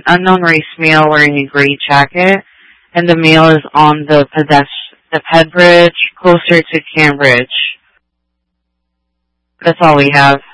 unknown race male wearing a gray jacket, and the male is on the ped bridge closer to Cambridge. That's all we have.